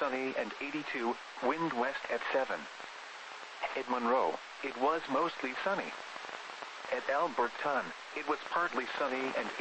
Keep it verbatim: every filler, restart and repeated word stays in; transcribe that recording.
sunny and eighty-two, wind west at seven. At Monroe, it was mostly sunny. At Alberton, it was partly sunny and